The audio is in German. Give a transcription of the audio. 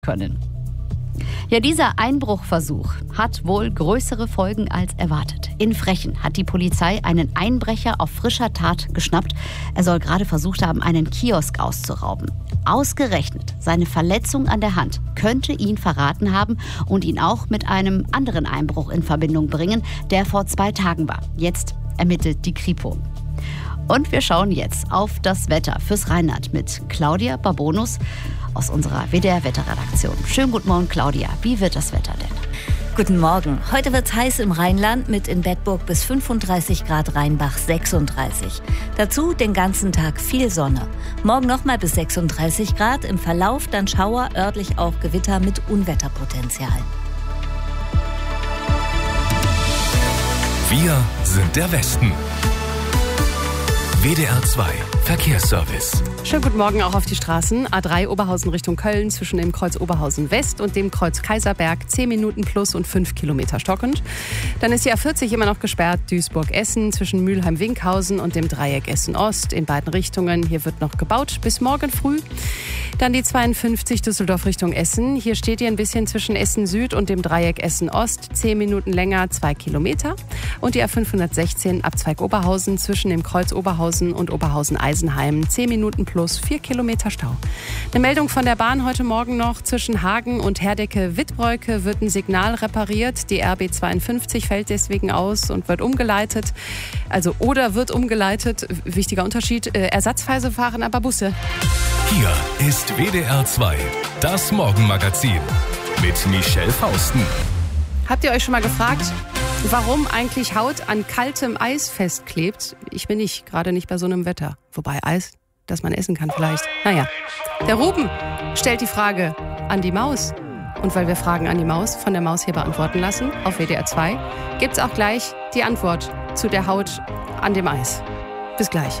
können. Ja, dieser Einbruchversuch hat wohl größere Folgen als erwartet. In Frechen hat die Polizei einen Einbrecher auf frischer Tat geschnappt. Er soll gerade versucht haben, einen Kiosk auszurauben. Ausgerechnet seine Verletzung an der Hand könnte ihn verraten haben und ihn auch mit einem anderen Einbruch in Verbindung bringen, der vor 2 Tagen war. Jetzt ermittelt die Kripo. Und wir schauen jetzt auf das Wetter fürs Rheinland mit Claudia Babonus aus unserer WDR-Wetterredaktion. Schönen guten Morgen, Claudia. Wie wird das Wetter denn? Guten Morgen. Heute wird es heiß im Rheinland mit in Bedburg bis 35 Grad, Rheinbach 36. Dazu den ganzen Tag viel Sonne. Morgen nochmal bis 36 Grad, im Verlauf dann Schauer, örtlich auch Gewitter mit Unwetterpotenzial. Wir sind der Westen. WDR 2 Verkehrsservice. Schönen guten Morgen auch auf die Straßen. A3 Oberhausen Richtung Köln zwischen dem Kreuz Oberhausen West und dem Kreuz Kaiserberg 10 Minuten plus und 5 Kilometer stockend. Dann ist die A40 immer noch gesperrt, Duisburg-Essen zwischen Mülheim-Winkhausen und dem Dreieck Essen-Ost in beiden Richtungen. Hier wird noch gebaut bis morgen früh. Dann die 52 Düsseldorf Richtung Essen. Hier steht ihr ein bisschen zwischen Essen Süd und dem Dreieck Essen-Ost. 10 Minuten länger, 2 Kilometer. Und die A516 Abzweig Oberhausen zwischen dem Kreuz Oberhausen und Oberhausen-Eisenheim. 10 Minuten plus 4 Kilometer Stau. Eine Meldung von der Bahn heute Morgen noch. Zwischen Hagen und Herdecke-Wittbreuke wird ein Signal repariert. Die RB 52 fällt deswegen aus und wird umgeleitet. Wird umgeleitet. Wichtiger Unterschied. Ersatzweise fahren aber Busse. Hier ist WDR 2, das Morgenmagazin mit Michelle Fausten. Habt ihr euch schon mal gefragt, warum eigentlich Haut an kaltem Eis festklebt? Ich bin gerade nicht bei so einem Wetter. Wobei Eis, das man essen kann vielleicht. Naja, der Ruben stellt die Frage an die Maus. Und weil wir Fragen an die Maus von der Maus hier beantworten lassen, auf WDR 2, gibt's auch gleich die Antwort zu der Haut an dem Eis. Bis gleich.